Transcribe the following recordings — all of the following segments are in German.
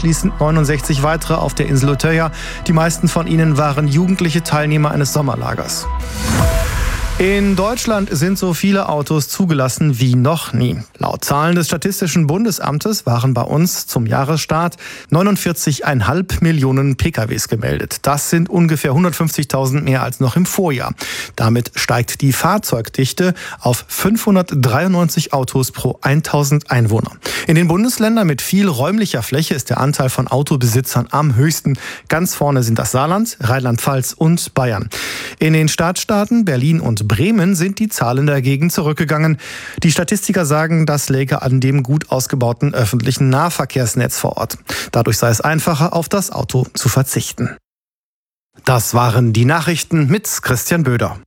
anschließend 69 weitere auf der Insel Utøya. Die meisten von ihnen waren jugendliche Teilnehmer eines Sommerlagers. In Deutschland sind so viele Autos zugelassen wie noch nie. Laut Zahlen des Statistischen Bundesamtes waren bei uns zum Jahresstart 49,5 Millionen PKWs gemeldet. Das sind ungefähr 150.000 mehr als noch im Vorjahr. Damit steigt die Fahrzeugdichte auf 593 Autos pro 1.000 Einwohner. In den Bundesländern mit viel räumlicher Fläche ist der Anteil von Autobesitzern am höchsten. Ganz vorne sind das Saarland, Rheinland-Pfalz und Bayern. In den Stadtstaaten Berlin und Bremen sind die Zahlen dagegen zurückgegangen. Die Statistiker sagen, das läge an dem gut ausgebauten öffentlichen Nahverkehrsnetz vor Ort. Dadurch sei es einfacher, auf das Auto zu verzichten. Das waren die Nachrichten mit Christian Böder.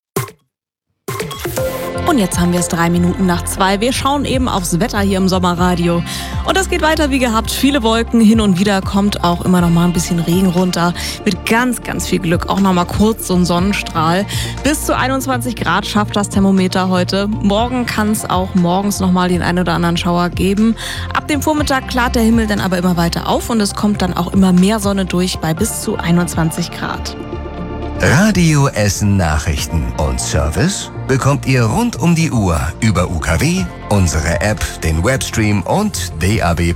Und jetzt haben wir es 2:03. Wir schauen eben aufs Wetter hier im Sommerradio. Und das geht weiter wie gehabt. Viele Wolken, hin und wieder kommt auch immer noch mal ein bisschen Regen runter. Mit ganz, ganz viel Glück auch noch mal kurz so ein Sonnenstrahl. Bis zu 21 Grad schafft das Thermometer heute. Morgen kann es auch morgens noch mal den einen oder anderen Schauer geben. Ab dem Vormittag klart der Himmel dann aber immer weiter auf und es kommt dann auch immer mehr Sonne durch bei bis zu 21 Grad. Radio Essen Nachrichten und Service bekommt ihr rund um die Uhr über UKW, unsere App, den Webstream und DAB+.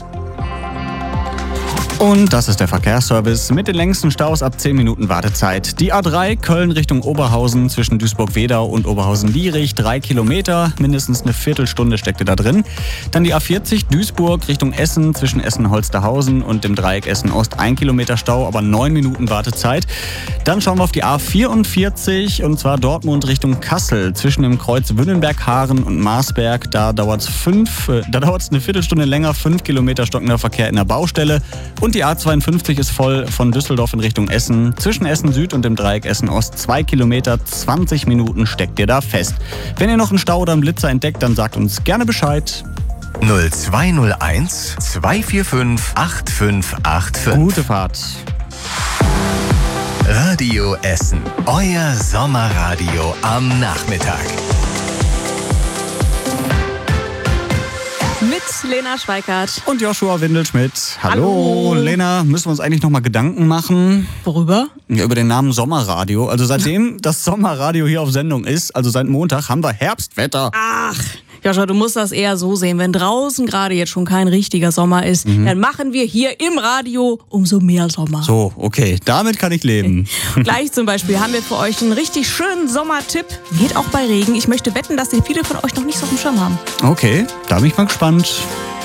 Und das ist der Verkehrsservice mit den längsten Staus ab 10 Minuten Wartezeit. Die A3 Köln Richtung Oberhausen zwischen Duisburg-Wedau und Oberhausen-Lierich 3 Kilometer, mindestens eine Viertelstunde steckte da drin. Dann die A40 Duisburg Richtung Essen zwischen Essen-Holsterhausen und dem Dreieck Essen-Ost 1 Kilometer Stau, aber 9 Minuten Wartezeit. Dann schauen wir auf die A44 und zwar Dortmund Richtung Kassel zwischen dem Kreuz Wünnenberg-Haaren und Marsberg. Da dauert es eine Viertelstunde länger, 5 Kilometer stockender Verkehr in der Baustelle. Und die A52 ist voll von Düsseldorf in Richtung Essen. Zwischen Essen Süd und dem Dreieck Essen Ost 2 Kilometer, 20 Minuten steckt ihr da fest. Wenn ihr noch einen Stau oder einen Blitzer entdeckt, dann sagt uns gerne Bescheid. 0201 245 8585. Gute Fahrt. Radio Essen, euer Sommerradio am Nachmittag. Mit Lena Schweikart. Und Joshua Windelschmidt. Hallo. Lena, müssen wir uns eigentlich noch mal Gedanken machen? Worüber? Ja, über den Namen Sommerradio. Also seitdem das Sommerradio hier auf Sendung ist, also seit Montag, haben wir Herbstwetter. Ach, Joshua, du musst das eher so sehen. Wenn draußen gerade jetzt schon kein richtiger Sommer ist, dann machen wir hier im Radio umso mehr Sommer. So, okay, damit kann ich leben. Gleich zum Beispiel haben wir für euch einen richtig schönen Sommertipp. Geht auch bei Regen. Ich möchte wetten, dass den viele von euch noch nicht so auf dem Schirm haben. Okay, da bin ich mal gespannt.